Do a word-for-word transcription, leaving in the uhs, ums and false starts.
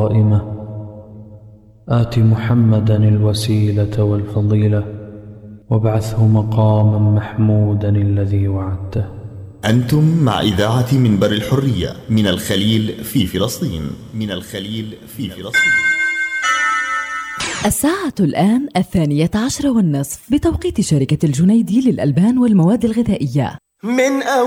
قائمة آت محمدا الوسيلة والفضيلة وابعثه مقاما محمودا الذي وعدته. أنتم مع إذاعة منبر الحرية من الخليل في فلسطين. من الخليل في فلسطين. الساعة الآن الثانية عشر والنصف بتوقيت شركة الجنيدي للألبان والمواد الغذائية. من